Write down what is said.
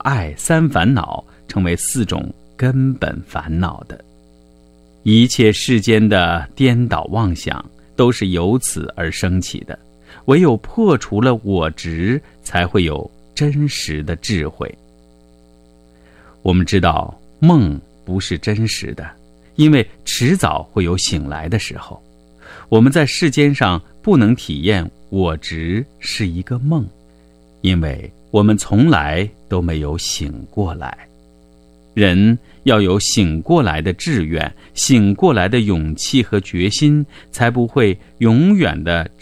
爱三烦恼成为4种根本烦恼的。一切世间的颠倒妄想都是由此而生起的，唯有破除了我执，才会有真实的智慧。我们知道梦不是真实的，因为迟早会有醒来的时候。我们在世间上不能体验我执是一个梦，因为我们从来都没有醒过来。人要有醒过来的志愿，醒过来的勇气和决心，才不会永远的